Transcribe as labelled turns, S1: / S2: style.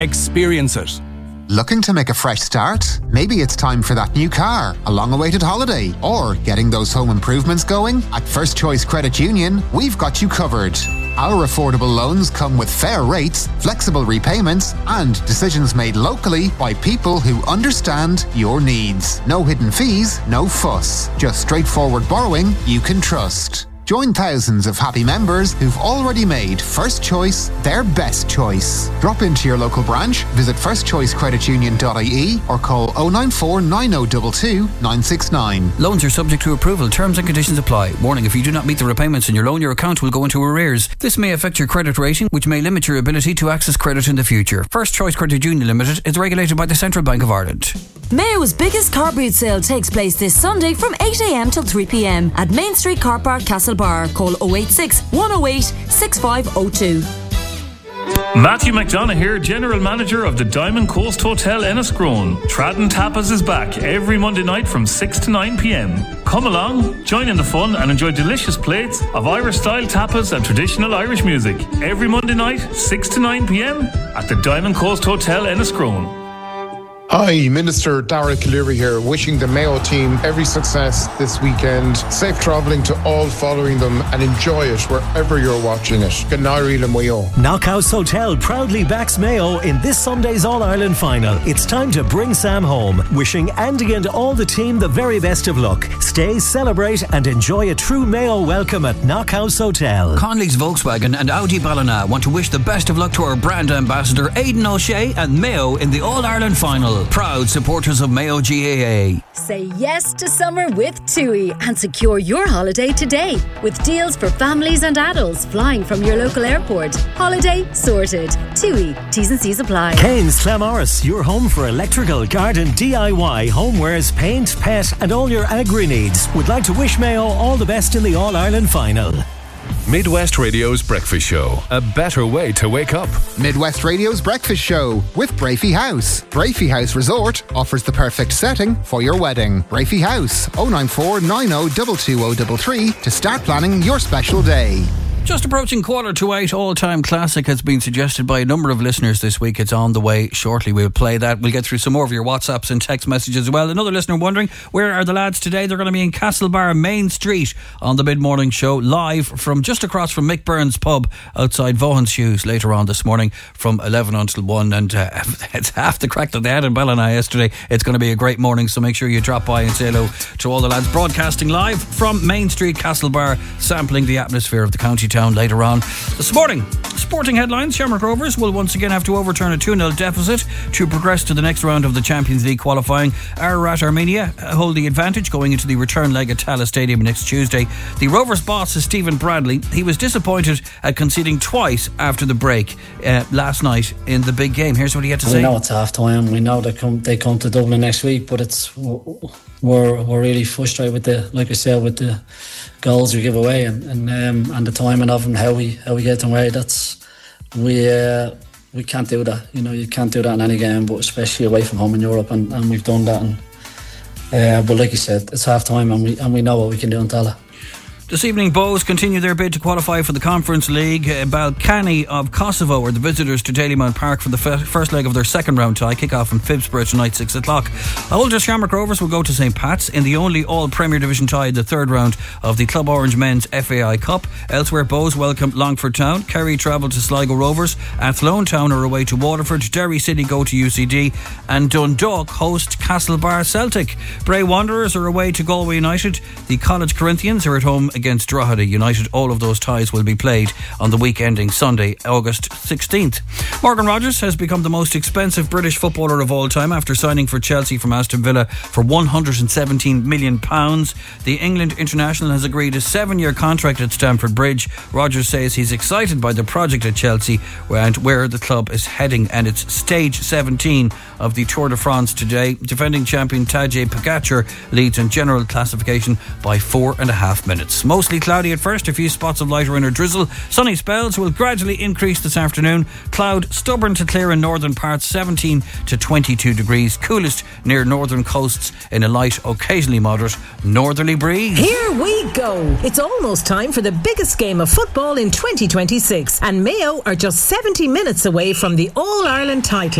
S1: Experience it.
S2: Looking to make a fresh start? Maybe it's time for that new car, a long-awaited holiday, or getting those home improvements going? At First Choice Credit Union, we've got you covered. Our affordable loans come with fair rates, flexible repayments, and decisions made locally by people who understand your needs. No hidden fees, no fuss. Just straightforward borrowing you can trust. Join thousands of happy members who've already made First Choice their best choice. Drop into your local branch, visit firstchoicecreditunion.ie or call 094 9022 969.
S3: Loans are subject to approval. Terms and conditions apply. Warning, if you do not meet the repayments in your loan, your account will go into arrears. This may affect your credit rating, which may limit your ability to access credit in the future. First Choice Credit Union Limited is regulated by the Central Bank of Ireland.
S4: Mayo's biggest car boot sale takes place this Sunday from 8am till 3pm at Main Street Car Park, Castlebar. Call 086 108 6502.
S5: Matthew McDonough here, General Manager of the Diamond Coast Hotel Enniscrone. Tradden Tapas is back every Monday night from 6 to 9pm. Come along, join in the fun and enjoy delicious plates of Irish-style tapas and traditional Irish music. Every Monday night, 6 to 9pm at the Diamond Coast Hotel Enniscrone.
S6: Hi, Minister Darragh Cleary here, wishing the Mayo team every success this weekend. Safe travelling to all following them and enjoy it wherever you're watching it. Good night, Mayo.
S7: Knockhouse Hotel proudly backs Mayo in this Sunday's All-Ireland final. It's time to bring Sam home. Wishing Andy and all the team the very best of luck. Stay, celebrate and enjoy a true Mayo welcome at Knockhouse Hotel.
S3: Conley's Volkswagen and Audi Ballina want to wish the best of luck to our brand ambassador Aidan O'Shea and Mayo in the All-Ireland final. Proud supporters of Mayo GAA.
S8: Say yes to summer with TUI and secure your holiday today with deals for families and adults flying from your local airport. Holiday sorted. TUI. T's and C's apply.
S7: Kane's Clamorris, your home for electrical, garden, DIY, homewares, paint, pet and all your agri needs. Would like to wish Mayo all the best in the All-Ireland final.
S1: Midwest Radio's Breakfast Show. A better way to wake up.
S2: Midwest Radio's Breakfast Show with Brafey House. Brafey House Resort offers the perfect setting for your wedding. Brafey House, 094 90 22033 to start planning your special day.
S3: Just approaching 7:45, All-Time Classic has been suggested by a number of listeners this week. It's on the way shortly. We'll play that. We'll get through some more of your WhatsApps and text messages as well. Another listener wondering, where are the lads today? They're going to be in Castlebar Main Street on the mid-morning show, live from just across from Mick Byrne's pub outside Vaughan's Shoes later on this morning from 11 until 1. And it's half the crack that they had in Ballina yesterday. It's going to be a great morning, so make sure you drop by and say hello to all the lads broadcasting live from Main Street, Castlebar, sampling the atmosphere of the county town later on this morning. Sporting headlines: Shamrock Rovers will once again have to overturn a 2-0 deficit to progress to the next round of the Champions League qualifying. Ararat Armenia hold the advantage going into the return leg at Tallaght Stadium next Tuesday. The Rovers boss is Stephen Bradley. He was disappointed at conceding twice after the break last night in the big game. Here's what he had to say.
S9: We know it's half time. We know they come to Dublin next week, but we're really frustrated with the goals we give away and the timing of them, how we get them away. We can't do that. You can't do that in any game, but especially away from home in Europe, and we've done that. But like you said, it's half time, and we know what we can do in Tallaght.
S3: This evening, Bohs continue their bid to qualify for the Conference League. Balkany of Kosovo are the visitors to Dalymount Park for the first leg of their second round tie. Kick-off from Phibsborough tonight, 6 o'clock. Older Shamrock Rovers will go to St. Pat's in the only all-Premier Division tie in the third round of the Club Orange Men's FAI Cup. Elsewhere, Bohs welcome Longford Town. Kerry travel to Sligo Rovers. Athlone Town are away to Waterford. Derry City go to UCD. And Dundalk host Castlebar Celtic. Bray Wanderers are away to Galway United. The College Corinthians are at home against Drogheda United. All of those ties will be played on the week ending Sunday, August 16th. Morgan Rogers has become the most expensive British footballer of all time after signing for Chelsea from Aston Villa for £117 million. The England international has agreed a 7-year contract at Stamford Bridge. Rogers says he's excited by the project at Chelsea and where the club is heading, and it's stage 17 of the Tour de France today. Defending champion Tadej Pogacar leads in general classification by 4.5 minutes. Mostly cloudy at first, a few spots of light rain or drizzle. Sunny spells will gradually increase this afternoon. Cloud stubborn to clear in northern parts, 17 to 22 degrees. Coolest near northern coasts in a light, occasionally moderate northerly breeze.
S10: Here we go. It's almost time for the biggest game of football in 2026, and Mayo are just 70 minutes away from the All-Ireland title.